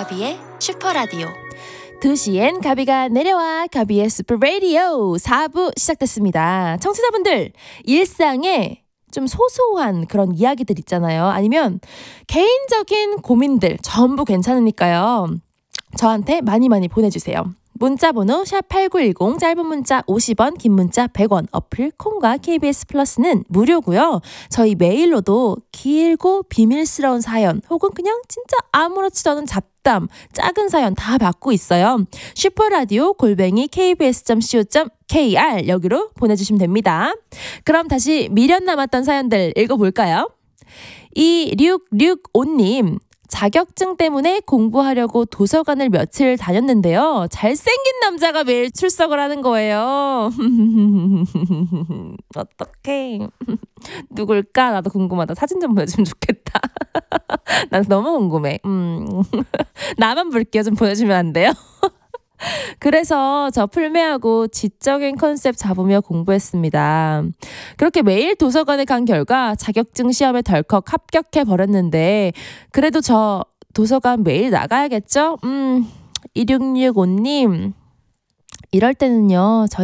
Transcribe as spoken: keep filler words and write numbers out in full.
가비의 슈퍼라디오. 두 시엔 가비가 내려와 가비의 슈퍼라디오 사 부 시작됐습니다. 청취자분들, 일상에 좀 소소한 그런 이야기들 있잖아요. 아니면 개인적인 고민들 전부 괜찮으니까요. 저한테 많이 많이 보내주세요. 문자번호 샵팔구일공, 짧은 문자 오십 원, 긴 문자 백 원, 어플 콩과 케이비에스 플러스는 무료고요. 저희 메일로도 길고 비밀스러운 사연 혹은 그냥 진짜 아무렇지도 않은 잡담, 작은 사연 다 받고 있어요. 슈퍼라디오 골뱅이 케이비에스 닷 씨오 닷 케이알 여기로 보내주시면 됩니다. 그럼 다시 미련 남았던 사연들 읽어볼까요? 이육육오님, 자격증 때문에 공부하려고 도서관을 며칠 다녔는데요. 잘생긴 남자가 매일 출석을 하는 거예요. 어떡해. 누굴까? 나도 궁금하다. 사진 좀 보여주면 좋겠다. 난 너무 궁금해. 음. 나만 볼게요. 좀 보여주면 안 돼요? 그래서 저 풀메하고 지적인 컨셉 잡으며 공부했습니다. 그렇게 매일 도서관에 간 결과 자격증 시험에 덜컥 합격해 버렸는데, 그래도 저 도서관 매일 나가야겠죠? 음, 이육육오님, 이럴 때는요, 저희